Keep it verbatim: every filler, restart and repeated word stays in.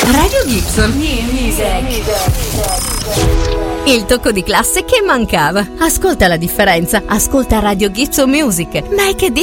Radio Gibson. Il tocco di classe che mancava. Ascolta la differenza. Ascolta Radio Gibson Music. Make a difference.